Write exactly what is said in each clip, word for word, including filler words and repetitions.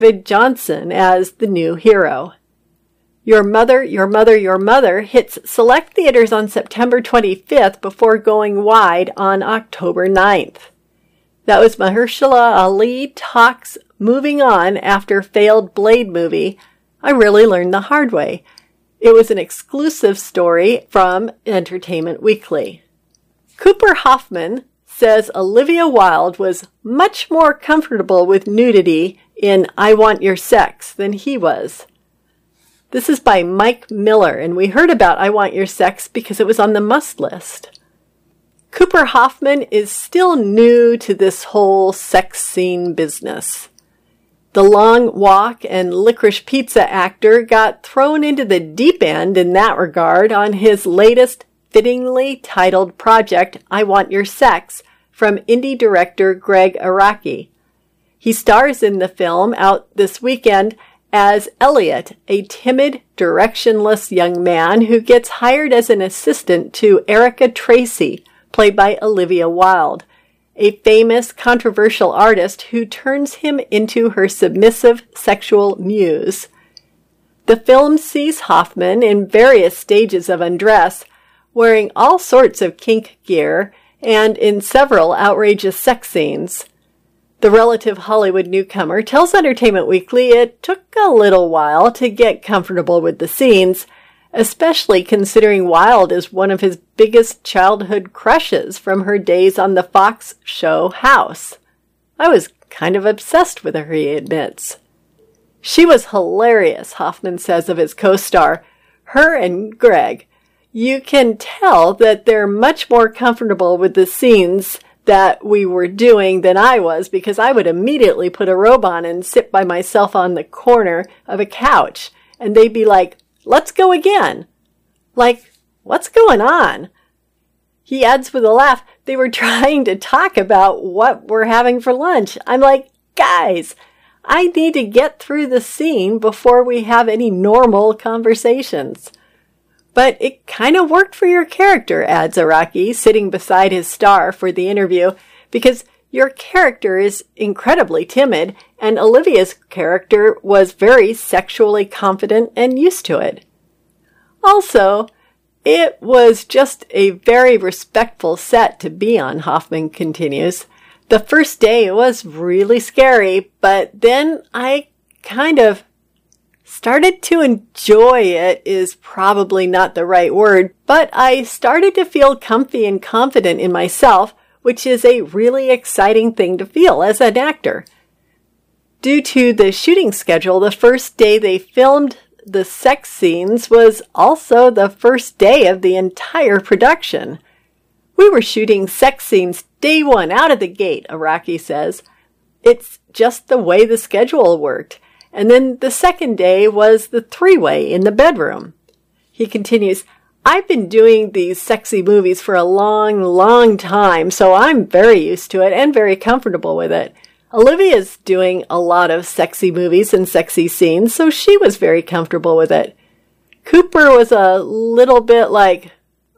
David Johnson as the new hero. Your Mother, Your Mother, Your Mother hits select theaters on September twenty-fifth before going wide on October ninth. That was Mahershala Ali talks moving on after failed Blade movie. I really learned the hard way. It was an exclusive story from Entertainment Weekly. Cooper Hoffman says Olivia Wilde was much more comfortable with nudity in I Want Your Sex than he was. This is by Mike Miller, and we heard about I Want Your Sex because it was on the must list. Cooper Hoffman is still new to this whole sex scene business. The Long Walk and Licorice Pizza actor got thrown into the deep end in that regard on his latest fittingly titled project, I Want Your Sex, from indie director Greg Araki. He stars in the film out this weekend as Elliot, a timid, directionless young man who gets hired as an assistant to Erica Tracy, played by Olivia Wilde, a famous, controversial artist who turns him into her submissive sexual muse. The film sees Hoffman in various stages of undress, wearing all sorts of kink gear, and in several outrageous sex scenes. The relative Hollywood newcomer tells Entertainment Weekly it took a little while to get comfortable with the scenes, especially considering Wilde is one of his biggest childhood crushes from her days on the Fox show House. I was kind of obsessed with her, he admits. She was hilarious, Hoffman says of his co-star. Her and Greg. You can tell that they're much more comfortable with the scenes that we were doing than I was, because I would immediately put a robe on and sit by myself on the corner of a couch, and they'd be like, let's go again. Like, what's going on? He adds with a laugh, they were trying to talk about what we're having for lunch. I'm like, guys, I need to get through the scene before we have any normal conversations. But it kind of worked for your character, adds Araki, sitting beside his star for the interview, because your character is incredibly timid, and Olivia's character was very sexually confident and used to it. Also, it was just a very respectful set to be on, Hoffman continues. The first day was really scary, but then I kind of started to enjoy it is probably not the right word, but I started to feel comfy and confident in myself, which is a really exciting thing to feel as an actor. Due to the shooting schedule, the first day they filmed the sex scenes was also the first day of the entire production. We were shooting sex scenes day one out of the gate, Araki says. It's just the way the schedule worked. And then the second day was the three-way in the bedroom. He continues, I've been doing these sexy movies for a long, long time, so I'm very used to it and very comfortable with it. Olivia's doing a lot of sexy movies and sexy scenes, so she was very comfortable with it. Cooper was a little bit like,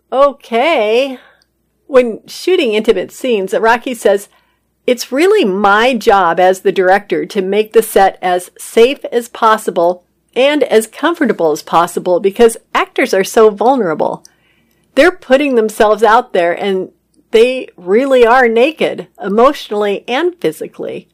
okay. When shooting intimate scenes, Araki says, it's really my job as the director to make the set as safe as possible and as comfortable as possible because actors are so vulnerable. They're putting themselves out there and they really are naked, emotionally and physically.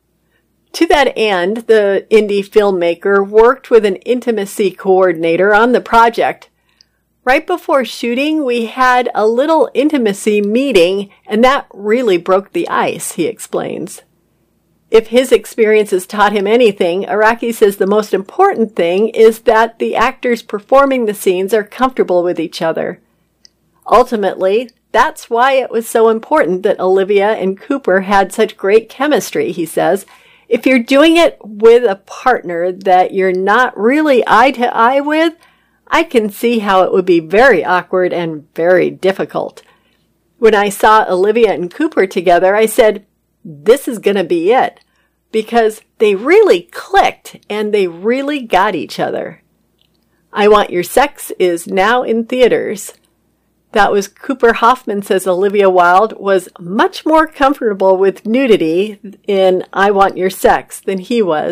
To that end, the indie filmmaker worked with an intimacy coordinator on the project. Right before shooting, we had a little intimacy meeting, and that really broke the ice, he explains. If his experiences taught him anything, Araki says the most important thing is that the actors performing the scenes are comfortable with each other. Ultimately, that's why it was so important that Olivia and Cooper had such great chemistry, he says. If you're doing it with a partner that you're not really eye to eye with, I can see how it would be very awkward and very difficult. When I saw Olivia and Cooper together, I said, this is going to be it, because they really clicked and they really got each other. I Want Your Sex is now in theaters. That was Cooper Hoffman says Olivia Wilde was much more comfortable with nudity in I Want Your Sex than he was.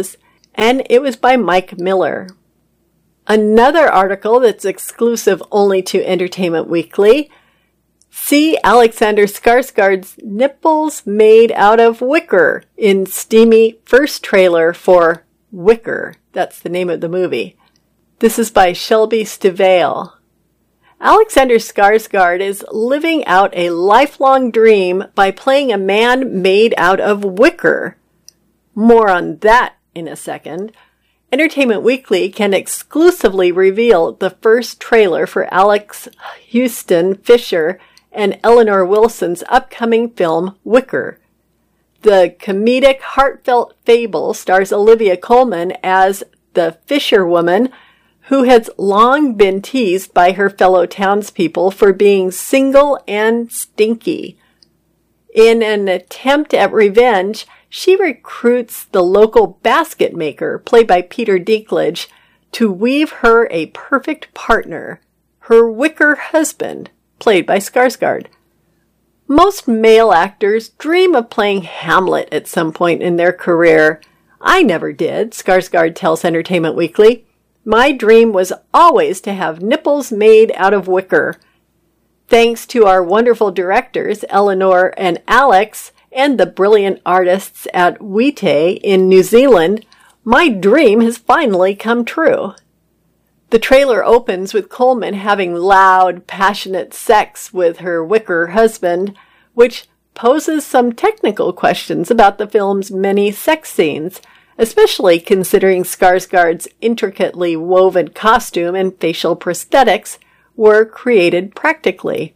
and it was by Mike Miller. Another article that's exclusive only to Entertainment Weekly. See Alexander Skarsgård's nipples made out of wicker in steamy first trailer for Wicker. That's the name of the movie. This is by Shelby Stivale. Alexander Skarsgård is living out a lifelong dream by playing a man made out of wicker. More on that in a second. Entertainment Weekly can exclusively reveal the first trailer for Alex Houston Fisher and Eleanor Wilson's upcoming film, Wicker. The comedic, heartfelt fable stars Olivia Colman as the Fisher woman who has long been teased by her fellow townspeople for being single and stinky. In an attempt at revenge, she recruits the local basket maker, played by Peter Dinklage, to weave her a perfect partner, her wicker husband, played by Skarsgård. Most male actors dream of playing Hamlet at some point in their career. I never did, Skarsgård tells Entertainment Weekly. My dream was always to have nipples made out of wicker. Thanks to our wonderful directors, Eleanor and Alex, and the brilliant artists at Wite in New Zealand, my dream has finally come true. The trailer opens with Colman having loud, passionate sex with her wicker husband, which poses some technical questions about the film's many sex scenes, especially considering Skarsgård's intricately woven costume and facial prosthetics were created practically.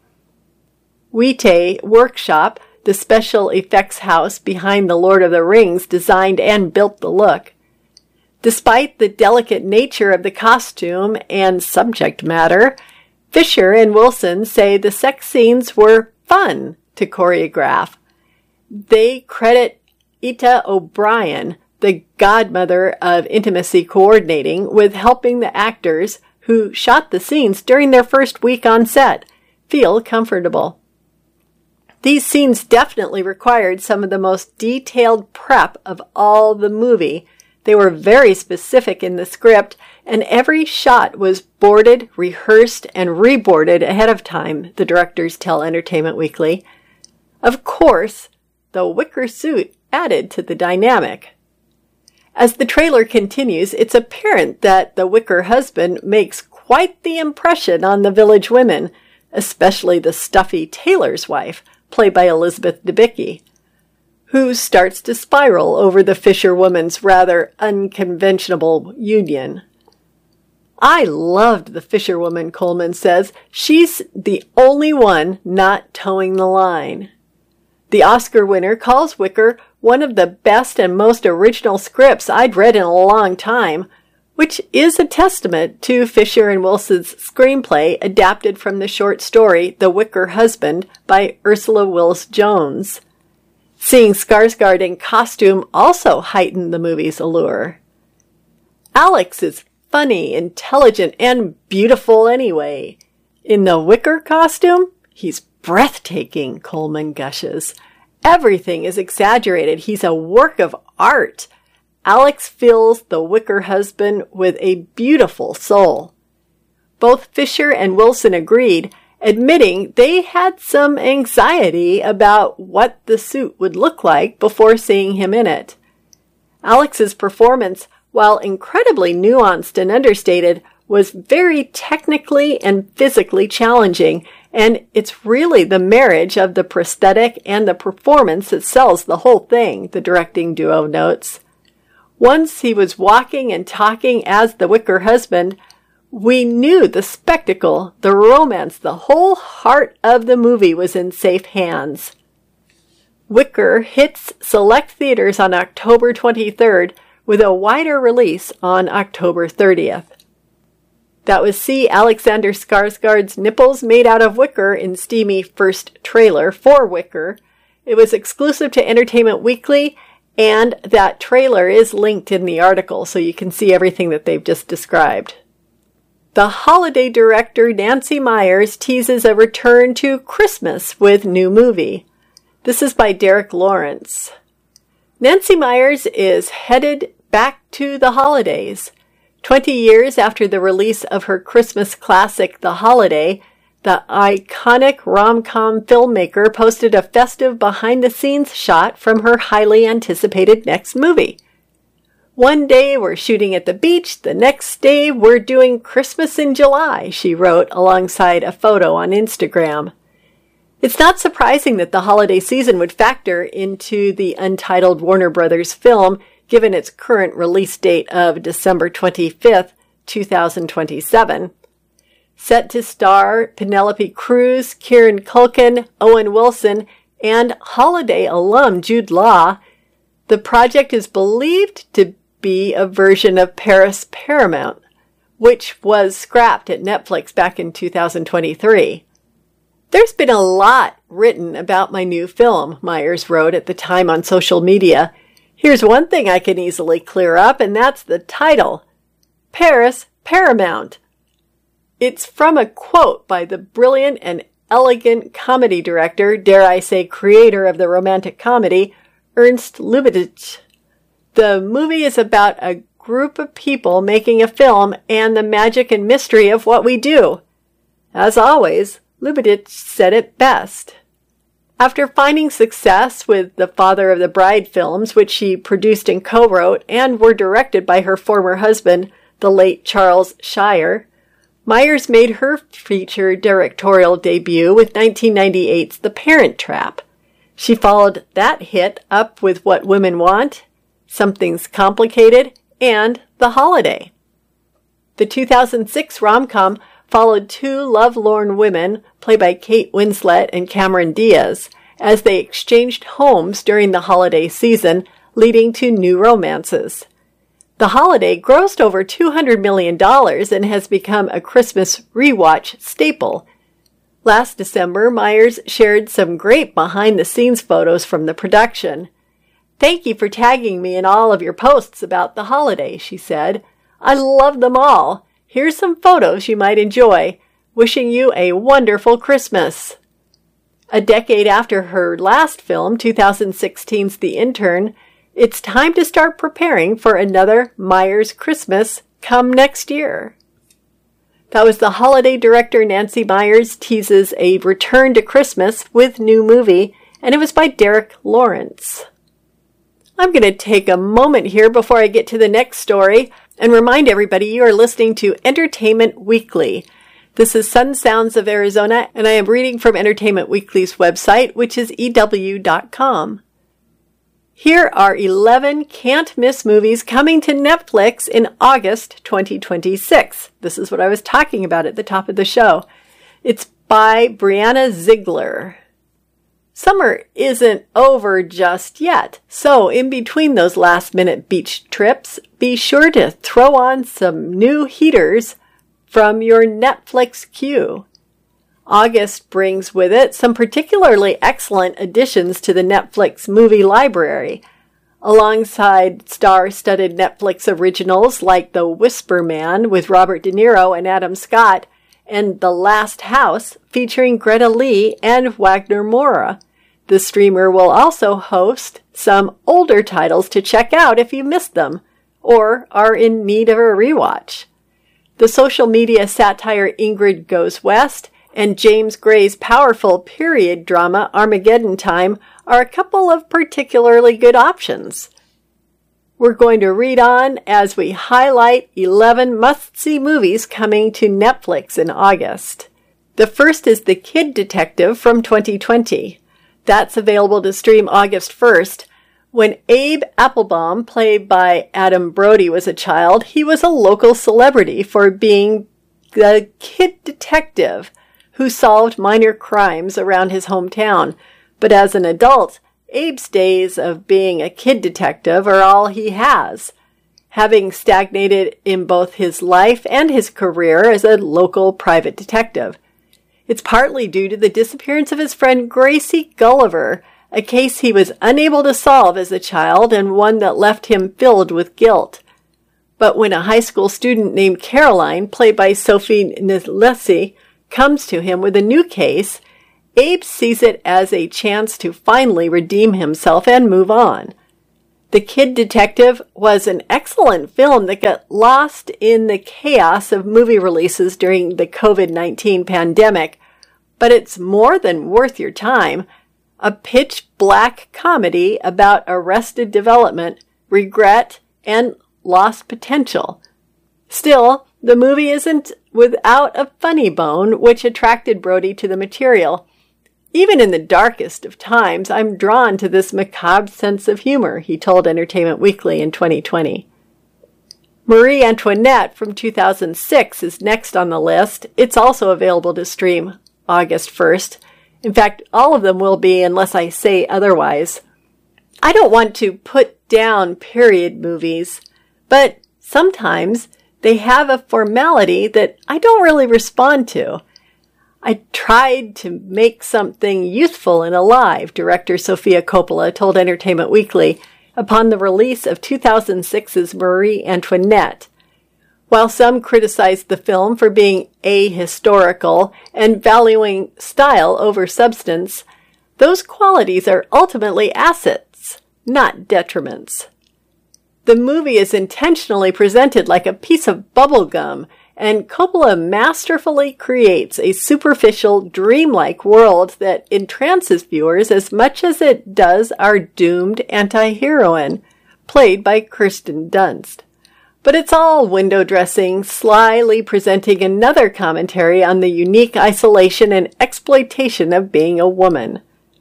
Wite Workshop, the special effects house behind The Lord of the Rings, designed and built the look. Despite the delicate nature of the costume and subject matter, Fisher and Wilson say the sex scenes were fun to choreograph. They credit Ita O'Brien, the godmother of intimacy coordinating, with helping the actors who shot the scenes during their first week on set feel comfortable. These scenes definitely required some of the most detailed prep of all the movie. They were very specific in the script, and every shot was boarded, rehearsed, and reboarded ahead of time, the directors tell Entertainment Weekly. Of course, the wicker suit added to the dynamic. As the trailer continues, it's apparent that the wicker husband makes quite the impression on the village women, especially the stuffy tailor's wife, played by Elizabeth Debicki, who starts to spiral over the Fisher woman's rather unconventional union. I loved the Fisher woman, Colman says. She's the only one not towing the line. The Oscar winner calls Wicker one of the best and most original scripts I'd read in a long time, which is a testament to Fisher and Wilson's screenplay adapted from the short story The Wicker Husband by Ursula Willis-Jones. Seeing Skarsgård in costume also heightened the movie's allure. Alex is funny, intelligent, and beautiful anyway. In the wicker costume, he's breathtaking, Colman gushes. Everything is exaggerated. He's a work of art. Alex fills the wicker husband with a beautiful soul. Both Fisher and Wilson agreed, admitting they had some anxiety about what the suit would look like before seeing him in it. Alex's performance, while incredibly nuanced and understated, was very technically and physically challenging, and it's really the marriage of the prosthetic and the performance that sells the whole thing, the directing duo notes. Once he was walking and talking as the wicker husband, we knew the spectacle, the romance, the whole heart of the movie was in safe hands. Wicker hits select theaters on October twenty-third, with a wider release on October thirtieth. That was See Alexander Skarsgård's Nipples Made Out of Wicker in steamy first trailer for Wicker. It was exclusive to Entertainment Weekly, and that trailer is linked in the article, so you can see everything that they've just described. The holiday director Nancy Meyers teases a return to Christmas with new movie. This is by Derek Lawrence. Nancy Meyers is headed back to the holidays. Twenty years after the release of her Christmas classic, The Holiday, the iconic rom-com filmmaker posted a festive behind-the-scenes shot from her highly anticipated next movie. One day we're shooting at the beach, the next day we're doing Christmas in July, she wrote alongside a photo on Instagram. It's not surprising that the holiday season would factor into the untitled Warner Brothers film, given its current release date of December twenty-fifth, twenty twenty-seven. Set to star Penelope Cruz, Kieran Culkin, Owen Wilson, and Holiday alum Jude Law, the project is believed to be a version of Paris Paramount, which was scrapped at Netflix back in two thousand twenty-three. There's been a lot written about my new film, Myers wrote at the time on social media. Here's one thing I can easily clear up, and that's the title, Paris Paramount. It's from a quote by the brilliant and elegant comedy director, dare I say creator of the romantic comedy, Ernst Lubitsch. The movie is about a group of people making a film and the magic and mystery of what we do. As always, Lubitsch said it best. After finding success with the Father of the Bride films, which she produced and co-wrote and were directed by her former husband, the late Charles Shyer, Myers made her feature directorial debut with nineteen ninety-eight's The Parent Trap. She followed that hit up with What Women Want, Something's Complicated, and The Holiday. The two thousand six rom-com followed two lovelorn women, played by Kate Winslet and Cameron Diaz, as they exchanged homes during the holiday season, leading to new romances. The Holiday grossed over two hundred million dollars and has become a Christmas rewatch staple. Last December, Myers shared some great behind-the-scenes photos from the production. "Thank you for tagging me in all of your posts about The Holiday," she said. "I love them all. Here's some photos you might enjoy. Wishing you a wonderful Christmas." A decade after her last film, twenty sixteen's The Intern, it's time to start preparing for another Myers Christmas come next year. That was The Holiday director Nancy Myers teases a return to Christmas with new movie, and it was by Derek Lawrence. I'm going to take a moment here before I get to the next story and remind everybody you are listening to Entertainment Weekly. This is Sun Sounds of Arizona, and I am reading from Entertainment Weekly's website, which is E W dot com. Here are eleven can't-miss movies coming to Netflix in August twenty twenty-six. This is what I was talking about at the top of the show. It's by Brianna Ziegler. Summer isn't over just yet, so in between those last-minute beach trips, be sure to throw on some new heaters from your Netflix queue. August brings with it some particularly excellent additions to the Netflix movie library, alongside star-studded Netflix originals like The Whisper Man with Robert De Niro and Adam Scott, and The Last House featuring Greta Lee and Wagner Moura. The streamer will also host some older titles to check out if you missed them or are in need of a rewatch. The social media satire Ingrid Goes West and James Gray's powerful period drama Armageddon Time are a couple of particularly good options. We're going to read on as we highlight eleven must-see movies coming to Netflix in August. The first is The Kid Detective from twenty twenty. That's available to stream August first. When Abe Applebaum, played by Adam Brody, was a child, he was a local celebrity for being the kid detective who solved minor crimes around his hometown. But as an adult, Abe's days of being a kid detective are all he has, having stagnated in both his life and his career as a local private detective. It's partly due to the disappearance of his friend Gracie Gulliver, a case he was unable to solve as a child and one that left him filled with guilt. But when a high school student named Caroline, played by Sophie Nélisse, comes to him with a new case, Abe sees it as a chance to finally redeem himself and move on. The Kid Detective was an excellent film that got lost in the chaos of movie releases during the covid nineteen pandemic, but it's more than worth your time. A pitch-black comedy about arrested development, regret, and lost potential. Still, the movie isn't without a funny bone, which attracted Brody to the material. Even in the darkest of times, I'm drawn to this macabre sense of humor, he told Entertainment Weekly in twenty twenty. Marie Antoinette from two thousand six is next on the list. It's also available to stream August first. In fact, all of them will be unless I say otherwise. I don't want to put down period movies, but sometimes they have a formality that I don't really respond to. I tried to make something youthful and alive, director Sofia Coppola told Entertainment Weekly upon the release of two thousand six's Marie Antoinette. While some criticized the film for being ahistorical and valuing style over substance, those qualities are ultimately assets, not detriments. The movie is intentionally presented like a piece of bubble gum, and Coppola masterfully creates a superficial, dreamlike world that entrances viewers as much as it does our doomed anti-heroine, played by Kirsten Dunst. But it's all window dressing, slyly presenting another commentary on the unique isolation and exploitation of being a woman.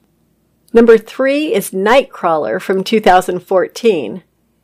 Number three is Nightcrawler from two thousand fourteen.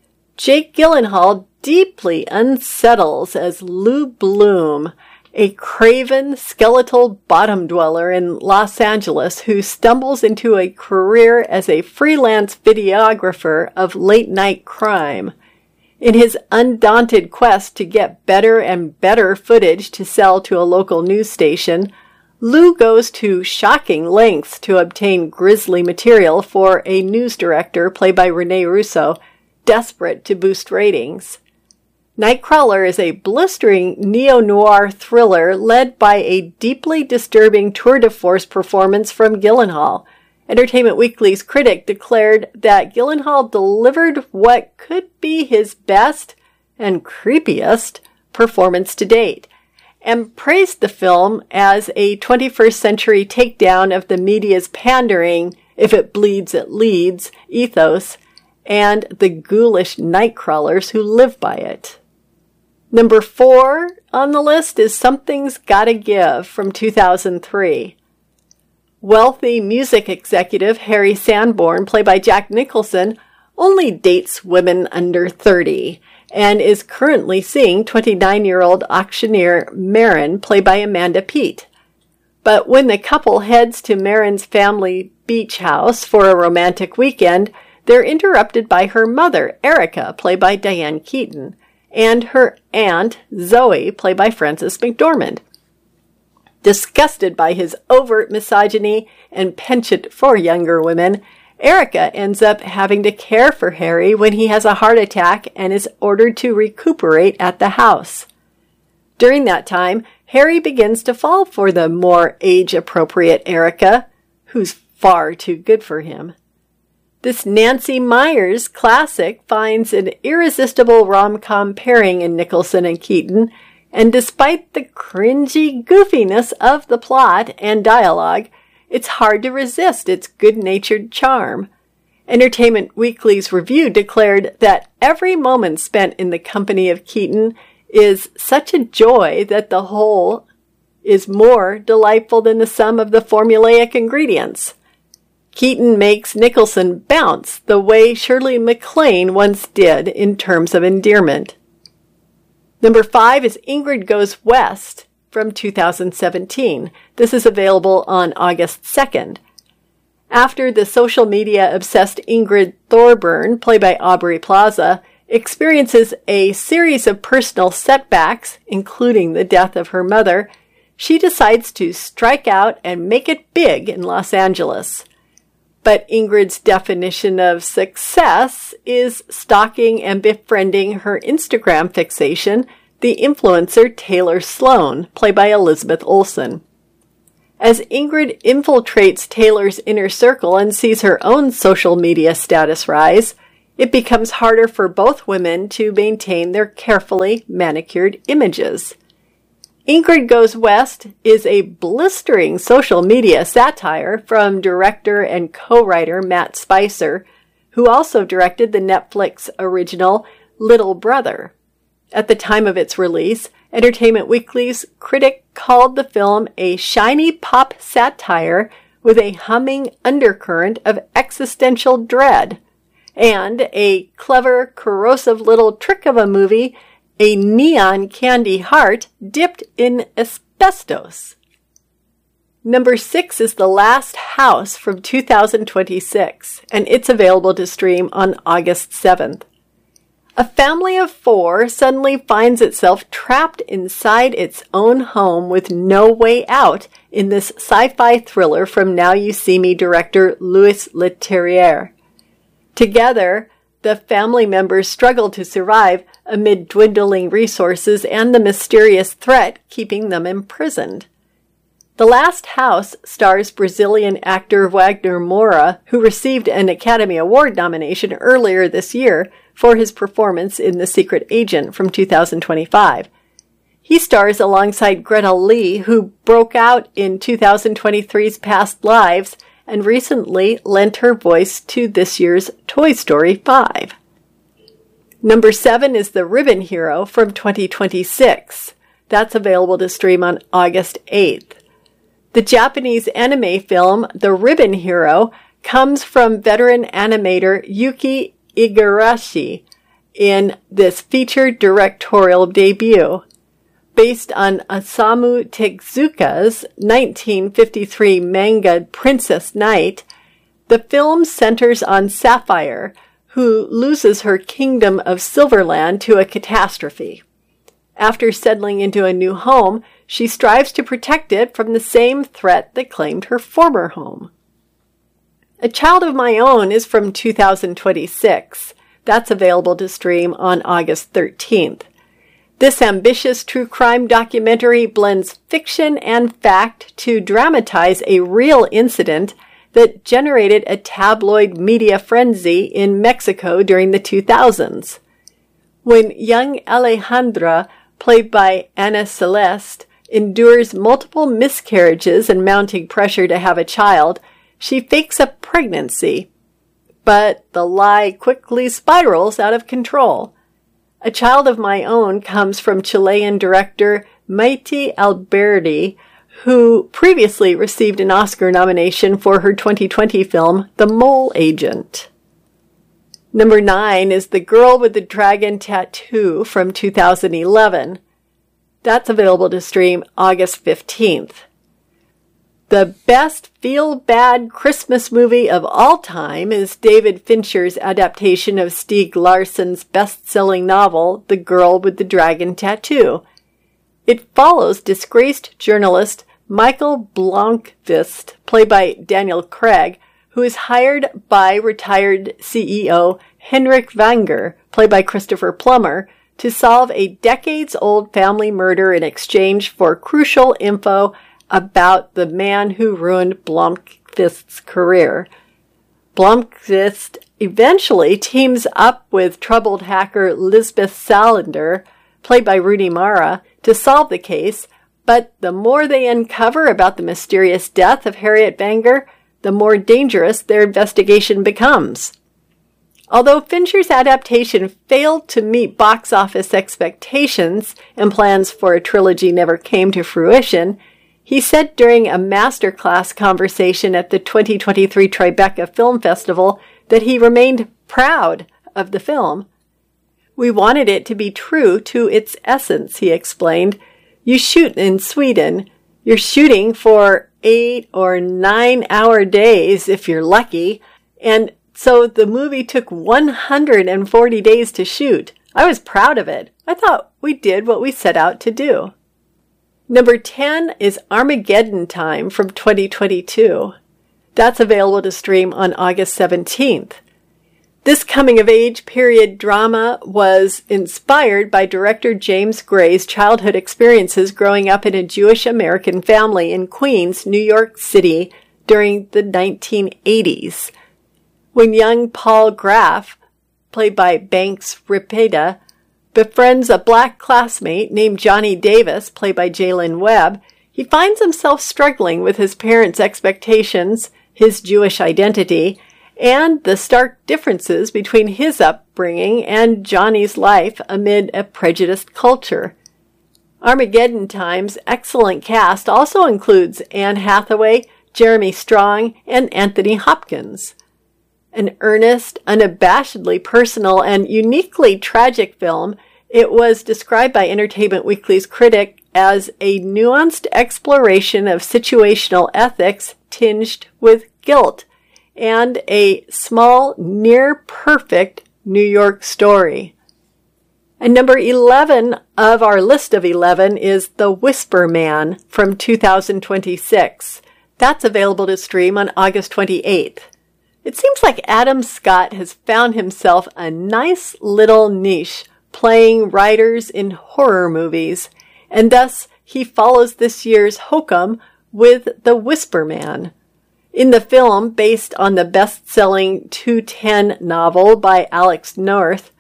Jake Gyllenhaal deeply unsettles as Lou Bloom, a craven, skeletal bottom dweller in Los Angeles who stumbles into a career as a freelance videographer of late-night crime. In his undaunted quest to get better and better footage to sell to a local news station, Lou goes to shocking lengths to obtain grisly material for a news director played by Rene Russo, desperate to boost ratings. Nightcrawler is a blistering neo-noir thriller led by a deeply disturbing tour de force performance from Gyllenhaal. Entertainment Weekly's critic declared that Gyllenhaal delivered what could be his best and creepiest performance to date, and praised the film as a twenty-first century takedown of the media's pandering, if it bleeds it leads, ethos, and the ghoulish nightcrawlers who live by it. Number four on the list is Something's Gotta Give from two thousand three. Wealthy music executive Harry Sanborn, played by Jack Nicholson, only dates women under thirty and is currently seeing twenty-nine-year-old auctioneer Marin, played by Amanda Peet. But when the couple heads to Marin's family beach house for a romantic weekend, they're interrupted by her mother, Erica, played by Diane Keaton, and her aunt, Zoe, played by Frances McDormand. Disgusted by his overt misogyny and penchant for younger women, Erica ends up having to care for Harry when he has a heart attack and is ordered to recuperate at the house. During that time, Harry begins to fall for the more age-appropriate Erica, who's far too good for him. This Nancy Meyers classic finds an irresistible rom-com pairing in Nicholson and Keaton, and despite the cringy goofiness of the plot and dialogue, it's hard to resist its good-natured charm. Entertainment Weekly's review declared that every moment spent in the company of Keaton is such a joy that the whole is more delightful than the sum of the formulaic ingredients. Keaton makes Nicholson bounce the way Shirley MacLaine once did in terms of endearment. Number five is Ingrid Goes West from two thousand seventeen. This is available on August second. After the social media-obsessed Ingrid Thorburn, played by Aubrey Plaza, experiences a series of personal setbacks, including the death of her mother, she decides to strike out and make it big in Los Angeles. But Ingrid's definition of success is stalking and befriending her Instagram fixation, the influencer Taylor Sloan, played by Elizabeth Olsen. As Ingrid infiltrates Taylor's inner circle and sees her own social media status rise, it becomes harder for both women to maintain their carefully manicured images. Ingrid Goes West is a blistering social media satire from director and co-writer Matt Spicer, who also directed the Netflix original Little Brother. At the time of its release, Entertainment Weekly's critic called the film a shiny pop satire with a humming undercurrent of existential dread, and a clever, corrosive little trick of a movie, a neon candy heart dipped in asbestos. Number six is The Last House from two thousand twenty-six, and it's available to stream on August seventh. A family of four suddenly finds itself trapped inside its own home with no way out in this sci-fi thriller from Now You See Me director Louis Leterrier. Together, the family members struggle to survive amid dwindling resources and the mysterious threat keeping them imprisoned. The Last House stars Brazilian actor Wagner Moura, who received an Academy Award nomination earlier this year for his performance in The Secret Agent from two thousand twenty-five. He stars alongside Greta Lee, who broke out in two thousand twenty-three's Past Lives and recently lent her voice to this year's Toy Story five. Number seven is The Ribbon Hero from twenty twenty-six. That's available to stream on August eighth. The Japanese anime film The Ribbon Hero comes from veteran animator Yuki Igarashi in this featured directorial debut. Based on Osamu Tezuka's nineteen fifty-three manga Princess Knight, the film centers on Sapphire, who loses her kingdom of Silverland to a catastrophe. After settling into a new home, she strives to protect it from the same threat that claimed her former home. A Child of My Own is from two thousand twenty-six. That's available to stream on August thirteenth. This ambitious true crime documentary blends fiction and fact to dramatize a real incident that generated a tabloid media frenzy in Mexico during the two thousands. When young Alejandra, played by Ana Celeste, endures multiple miscarriages and mounting pressure to have a child, she fakes a pregnancy. But the lie quickly spirals out of control. A Child of My Own comes from Chilean director Maite Alberdi, who previously received an Oscar nomination for her twenty twenty film, The Mole Agent. Number nine is The Girl with the Dragon Tattoo from two thousand eleven. That's available to stream August fifteenth. The best feel-bad Christmas movie of all time is David Fincher's adaptation of Stieg Larsson's best-selling novel, The Girl with the Dragon Tattoo. It follows disgraced journalist Michael Blomkvist, played by Daniel Craig, who is hired by retired C E O Henrik Vanger, played by Christopher Plummer, to solve a decades-old family murder in exchange for crucial info about the man who ruined Blomkvist's career. Blomkvist eventually teams up with troubled hacker Lisbeth Salander, played by Rooney Mara, to solve the case, but the more they uncover about the mysterious death of Harriet Vanger, the more dangerous their investigation becomes. Although Fincher's adaptation failed to meet box office expectations and plans for a trilogy never came to fruition, he said during a masterclass conversation at the twenty twenty-three Tribeca Film Festival that he remained proud of the film. "We wanted it to be true to its essence," he explained. "You shoot in Sweden. You're shooting for eight or nine hour days if you're lucky. And so the movie took one hundred forty days to shoot. I was proud of it. I thought we did what we set out to do." Number ten is Armageddon Time from twenty twenty-two. That's available to stream on August seventeenth. This coming-of-age period drama was inspired by director James Gray's childhood experiences growing up in a Jewish-American family in Queens, New York City during the nineteen eighties. When young Paul Graff, played by Banks Ripeda, befriends a black classmate named Johnny Davis, played by Jalen Webb, he finds himself struggling with his parents' expectations, his Jewish identity, and the stark differences between his upbringing and Johnny's life amid a prejudiced culture. Armageddon Time's excellent cast also includes Anne Hathaway, Jeremy Strong, and Anthony Hopkins. An earnest, unabashedly personal, and uniquely tragic film, it was described by Entertainment Weekly's critic as a nuanced exploration of situational ethics tinged with guilt, and a small, near-perfect New York story. And number eleven of our list of eleven is The Whisper Man from two thousand twenty-six. That's available to stream on August twenty-eighth. It seems like Adam Scott has found himself a nice little niche playing writers in horror movies, and thus he follows this year's hokum with The Whisper Man. In the film, based on the best-selling two ten novel by Alex North,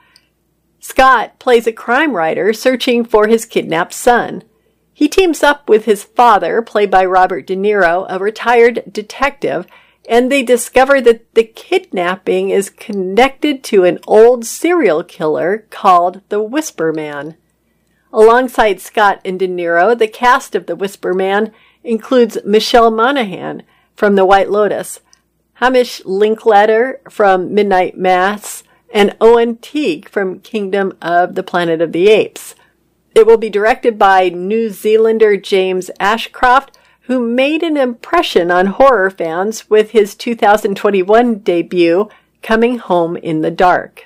Scott plays a crime writer searching for his kidnapped son. He teams up with his father, played by Robert De Niro, a retired detective, and they discover that the kidnapping is connected to an old serial killer called the Whisper Man. Alongside Scott and De Niro, the cast of the Whisper Man includes Michelle Monaghan from The White Lotus, Hamish Linklater from Midnight Mass, and Owen Teague from Kingdom of the Planet of the Apes. It will be directed by New Zealander James Ashcroft, who made an impression on horror fans with his two thousand twenty-one debut, Coming Home in the Dark.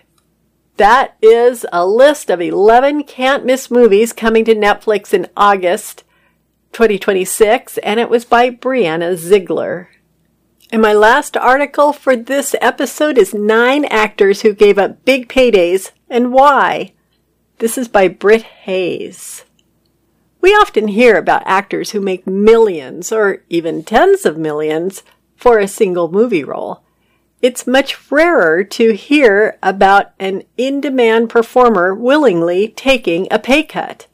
That is a list of eleven can't-miss movies coming to Netflix in August twenty twenty-six, and it was by Brianna Ziegler. And my last article for this episode is Nine Actors Who Gave Up Big Paydays and Why. This is by Britt Hayes. We often hear about actors who make millions or even tens of millions for a single movie role. It's much rarer to hear about an in-demand performer willingly taking a pay cut.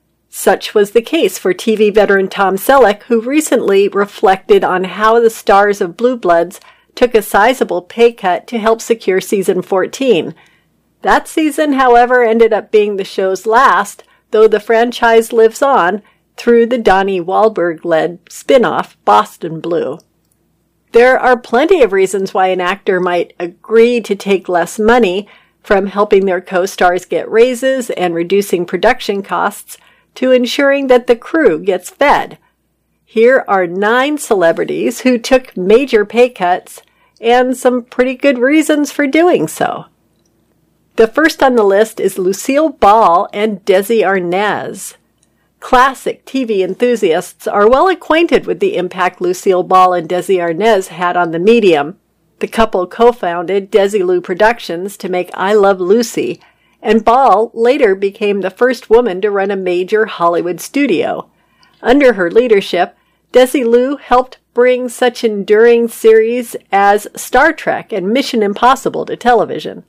Such was the case for T V veteran Tom Selleck, who recently reflected on how the stars of Blue Bloods took a sizable pay cut to help secure season fourteen. That season, however, ended up being the show's last, though the franchise lives on through the Donnie Wahlberg-led spin-off Boston Blue. There are plenty of reasons why an actor might agree to take less money, from helping their co-stars get raises and reducing production costs to ensuring that the crew gets fed. Here are nine celebrities who took major pay cuts and some pretty good reasons for doing so. The first on the list is Lucille Ball and Desi Arnaz. Classic T V enthusiasts are well acquainted with the impact Lucille Ball and Desi Arnaz had on the medium. The couple co-founded Desilu Productions to make I Love Lucy, and Ball later became the first woman to run a major Hollywood studio. Under her leadership, Desilu helped bring such enduring series as Star Trek and Mission Impossible to television.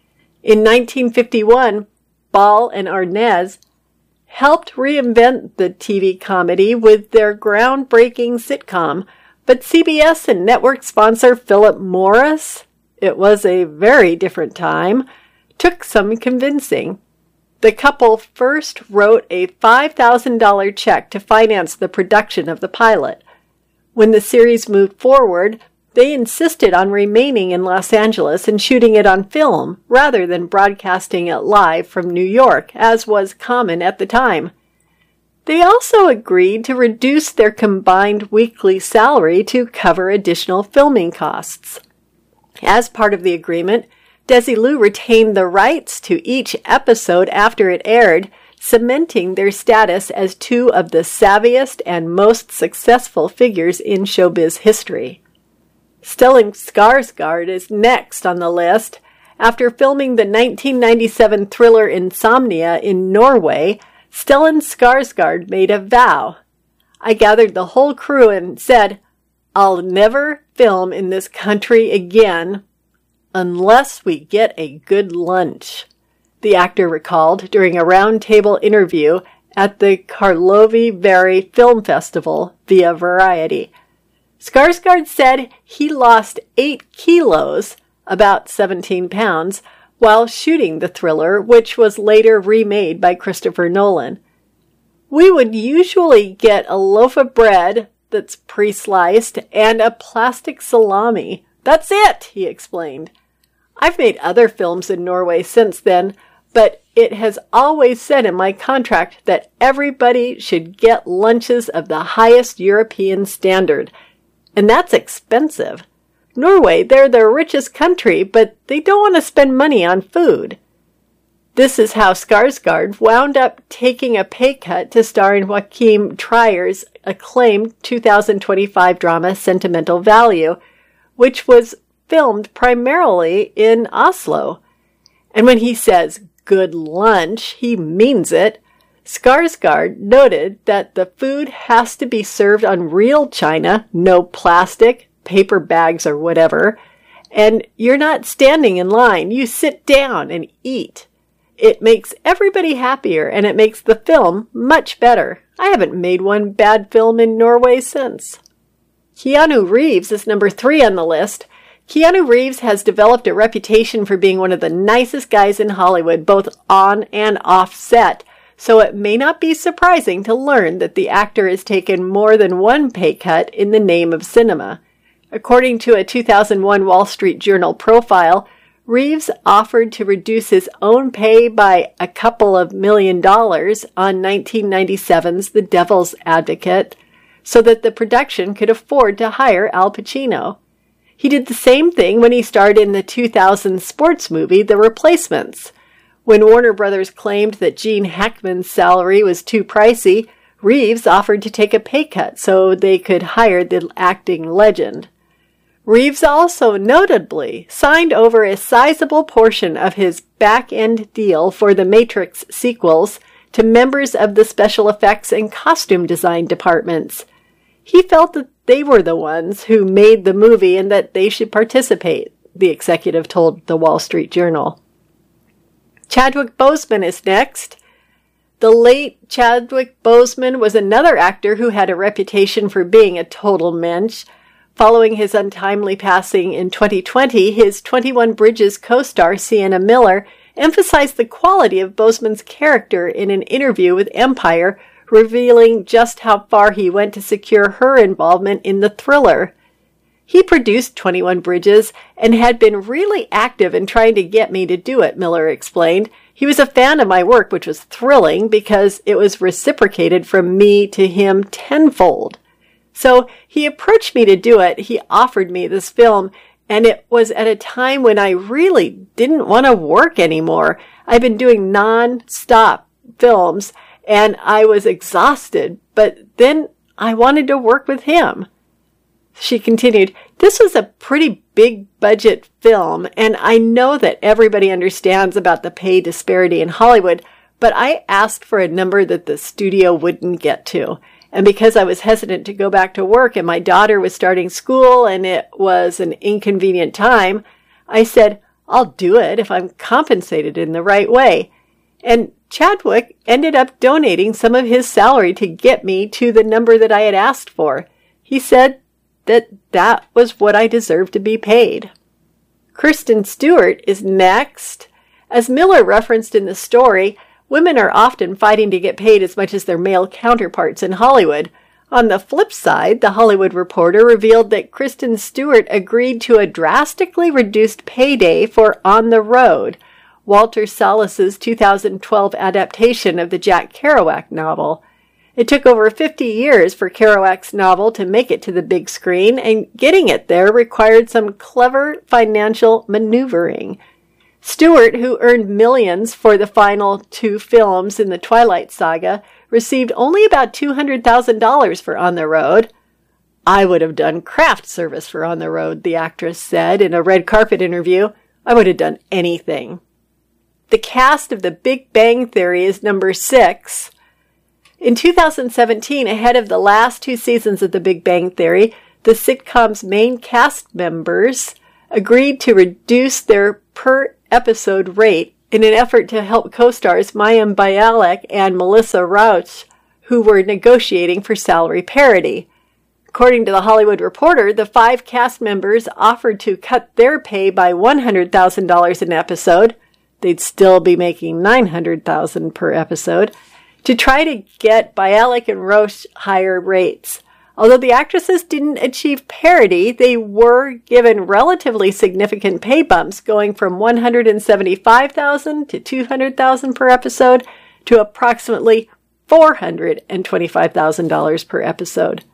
In nineteen fifty-one, Ball and Arnaz helped reinvent the T V comedy with their groundbreaking sitcom, but C B S and network sponsor Philip Morris, it was a very different time, took some convincing. The couple first wrote a five thousand dollars check to finance the production of the pilot. When the series moved forward, they insisted on remaining in Los Angeles and shooting it on film rather than broadcasting it live from New York, as was common at the time. They also agreed to reduce their combined weekly salary to cover additional filming costs. As part of the agreement, Desilu retained the rights to each episode after it aired, cementing their status as two of the savviest and most successful figures in showbiz history. Stellan Skarsgård is next on the list. After filming the nineteen ninety-seven thriller Insomnia in Norway, Stellan Skarsgård made a vow. I gathered the whole crew and said, "I'll never film in this country again. unless we get a good lunch, the actor recalled during a roundtable interview at the Karlovy Vary Film Festival via Variety. Skarsgård said he lost eight kilos, about seventeen pounds, while shooting the thriller, which was later remade by Christopher Nolan. We would usually get a loaf of bread that's pre-sliced and a plastic salami. That's it, he explained. I've made other films in Norway since then, but it has always said in my contract that everybody should get lunches of the highest European standard. And that's expensive. Norway, they're the richest country, but they don't want to spend money on food. This is how Skarsgård wound up taking a pay cut to star in Joachim Trier's acclaimed two thousand twenty-five drama Sentimental Value, which was filmed primarily in Oslo. And when he says good lunch, he means it. Skarsgård noted that the food has to be served on real china, no plastic, paper bags or whatever, and you're not standing in line. You sit down and eat. It makes everybody happier, and it makes the film much better. I haven't made one bad film in Norway since. Keanu Reeves is number three on the list. Keanu Reeves has developed a reputation for being one of the nicest guys in Hollywood, both on and off set, so it may not be surprising to learn that the actor has taken more than one pay cut in the name of cinema. According to a two thousand one Wall Street Journal profile, Reeves offered to reduce his own pay by a couple of million dollars on nineteen ninety-seven's The Devil's Advocate so that the production could afford to hire Al Pacino. He did the same thing when he starred in the two thousand sports movie The Replacements. When Warner Brothers claimed that Gene Hackman's salary was too pricey, Reeves offered to take a pay cut so they could hire the acting legend. Reeves also notably signed over a sizable portion of his back-end deal for the Matrix sequels to members of the special effects and costume design departments. He felt that they were the ones who made the movie and that they should participate, the executive told the Wall Street Journal. Chadwick Boseman is next. The late Chadwick Boseman was another actor who had a reputation for being a total mensch. Following his untimely passing in twenty twenty, his twenty-one Bridges co-star Sienna Miller emphasized the quality of Boseman's character in an interview with Empire, revealing just how far he went to secure her involvement in the thriller. He produced twenty-one Bridges and had been really active in trying to get me to do it, Miller explained. He was a fan of my work, which was thrilling because it was reciprocated from me to him tenfold. So he approached me to do it. He offered me this film, and it was at a time when I really didn't want to work anymore. I've been doing non-stop films, and I was exhausted, but then I wanted to work with him. She continued, this was a pretty big budget film, and I know that everybody understands about the pay disparity in Hollywood, but I asked for a number that the studio wouldn't get to. And because I was hesitant to go back to work and my daughter was starting school and it was an inconvenient time, I said, I'll do it if I'm compensated in the right way. And Chadwick ended up donating some of his salary to get me to the number that I had asked for. He said that that was what I deserved to be paid. Kristen Stewart is next. As Miller referenced in the story, women are often fighting to get paid as much as their male counterparts in Hollywood. On the flip side, The Hollywood Reporter revealed that Kristen Stewart agreed to a drastically reduced payday for On the Road, Walter Sallis's two thousand twelve adaptation of the Jack Kerouac novel. It took over fifty years for Kerouac's novel to make it to the big screen, and getting it there required some clever financial maneuvering. Stewart, who earned millions for the final two films in the Twilight Saga, received only about two hundred thousand dollars for On the Road. I would have done craft service for On the Road, the actress said in a red carpet interview. I would have done anything. The cast of The Big Bang Theory is number six. In two thousand seventeen, ahead of the last two seasons of The Big Bang Theory, the sitcom's main cast members agreed to reduce their per-episode rate in an effort to help co-stars Mayim Bialik and Melissa Rauch, who were negotiating for salary parity. According to The Hollywood Reporter, the five cast members offered to cut their pay by one hundred thousand dollars an episode. They'd still be making nine hundred thousand dollars per episode, to try to get Bialik and Rauch higher rates. Although the actresses didn't achieve parity, they were given relatively significant pay bumps, going from one hundred seventy-five thousand dollars to two hundred thousand dollars per episode to approximately four hundred twenty-five thousand dollars per episode.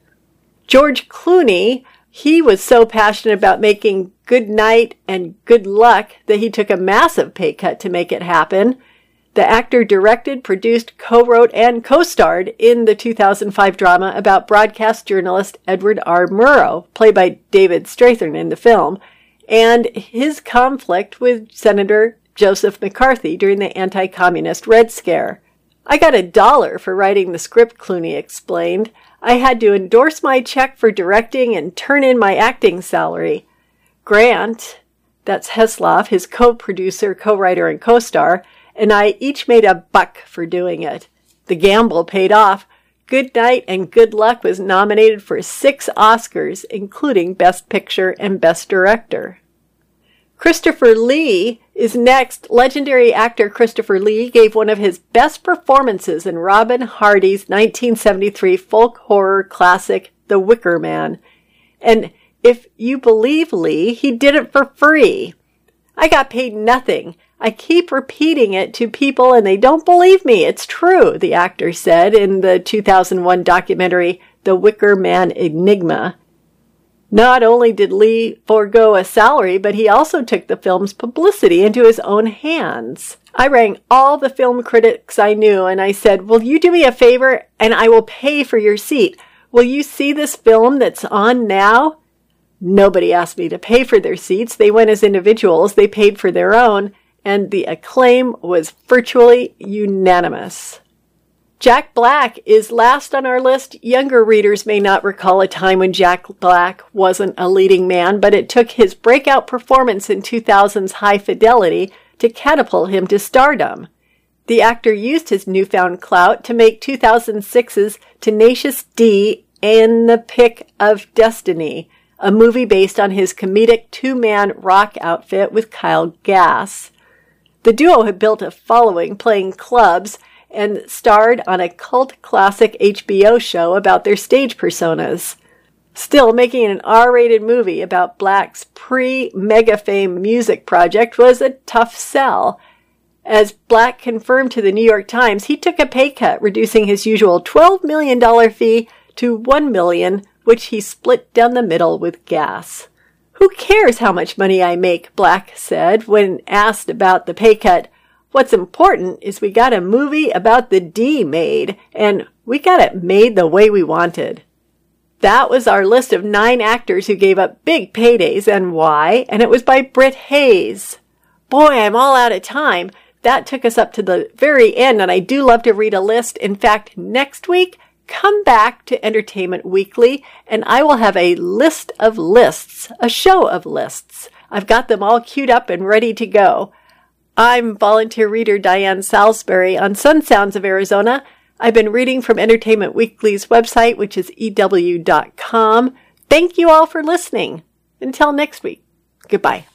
George Clooney, he was so passionate about making Good Night and Good Luck that he took a massive pay cut to make it happen. The actor directed, produced, co-wrote, and co-starred in the two thousand five drama about broadcast journalist Edward R. Murrow, played by David Strathairn in the film, and his conflict with Senator Joseph McCarthy during the anti-communist Red Scare. I got a dollar for writing the script, Clooney explained. I had to endorse my check for directing and turn in my acting salary. Grant, that's Heslov, his co-producer, co-writer, and co-star, and I each made a buck for doing it. The gamble paid off. Good Night and Good Luck was nominated for six Oscars, including Best Picture and Best Director. Christopher Lee is next. Legendary actor Christopher Lee gave one of his best performances in Robin Hardy's nineteen seventy-three folk horror classic, The Wicker Man. And if you believe Lee, he did it for free. I got paid nothing. I keep repeating it to people and they don't believe me. It's true, the actor said in the two thousand one documentary, The Wicker Man Enigma. Not only did Lee forego a salary, but he also took the film's publicity into his own hands. I rang all the film critics I knew and I said, will you do me a favor and I will pay for your seat? Will you see this film that's on now? Nobody asked me to pay for their seats. They went as individuals. They paid for their own, and the acclaim was virtually unanimous. Jack Black is last on our list. Younger readers may not recall a time when Jack Black wasn't a leading man, but it took his breakout performance in two thousand's High Fidelity to catapult him to stardom. The actor used his newfound clout to make two thousand six's Tenacious D in the Pick of Destiny, a movie based on his comedic two-man rock outfit with Kyle Gass. The duo had built a following playing clubs and starred on a cult classic H B O show about their stage personas. Still, making an R-rated movie about Black's pre-mega fame music project was a tough sell. As Black confirmed to the New York Times, he took a pay cut, reducing his usual twelve million dollars fee to one million dollars, which he split down the middle with Gass. Who cares how much money I make, Black said when asked about the pay cut. What's important is we got a movie about the D made, and we got it made the way we wanted. That was our list of nine actors who gave up big paydays and why, and it was by Britt Hayes. Boy, I'm all out of time. That took us up to the very end, and I do love to read a list. In fact, next week, come back to Entertainment Weekly, and I will have a list of lists, a show of lists. I've got them all queued up and ready to go. I'm volunteer reader Diane Salisbury on Sun Sounds of Arizona. I've been reading from Entertainment Weekly's website, which is E W dot com. Thank you all for listening. Until next week, goodbye.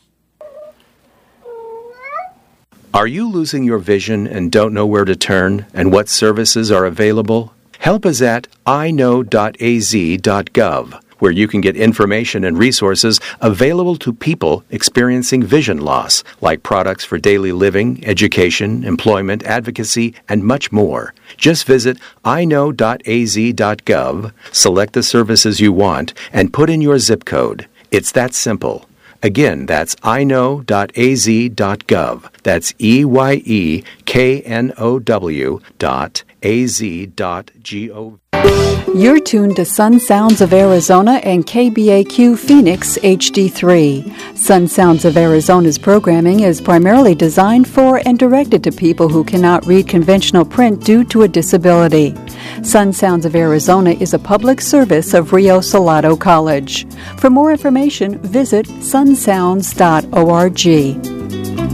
Are you losing your vision and don't know where to turn and what services are available? Help is at I know dot A Z dot gov, where you can get information and resources available to people experiencing vision loss, like products for daily living, education, employment, advocacy, and much more. Just visit I know dot A Z dot gov, select the services you want, and put in your zip code. It's that simple. Again, that's I know dot A Z dot gov. That's E Y E K N O W dot A Z dot G O V. You're tuned to Sun Sounds of Arizona and K B A Q Phoenix H D three. Sun Sounds of Arizona's programming is primarily designed for and directed to people who cannot read conventional print due to a disability. Sun Sounds of Arizona is a public service of Rio Salado College. For more information, visit sun sounds dot org.